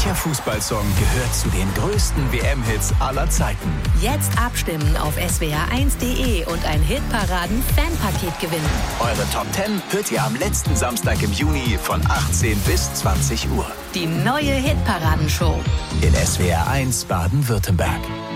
Welcher Fußballsong gehört zu den größten WM-Hits aller Zeiten? Jetzt abstimmen auf swr1.de und ein Hitparaden-Fanpaket gewinnen. Eure Top 10 hört ihr am letzten Samstag im Juni von 18 bis 20 Uhr. Die neue Hitparadenshow In SWR1 Baden-Württemberg.